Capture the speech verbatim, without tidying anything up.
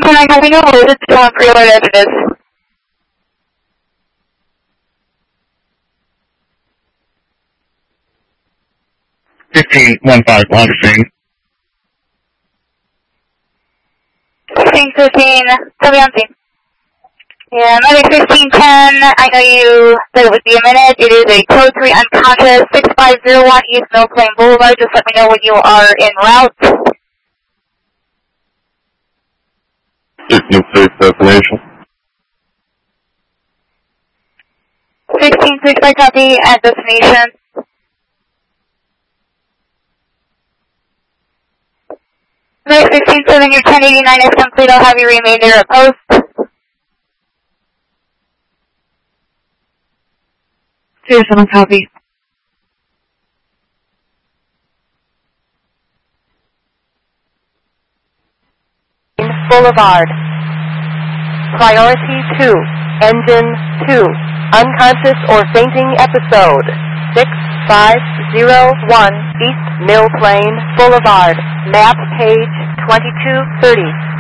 Can I have you know what it's going for your as it is? fifteen one five, Laundry. fifteen fifteen, tell me on scene. Yeah, medic fifteen ten, I know you said it would be a minute. It is a code three unconscious, six five zero one East Mill Plain Boulevard. Just let me know when you are en route. fifteen six destination. sixteen six by copy at destination. Medic sixteen seven, your ten eighty-nine is complete. I'll have you remainder at post. Two seven copy. Boulevard. Priority two. Engine two. Unconscious or fainting episode. six five zero one East Mill Plain Boulevard. Map page twenty-two thirty.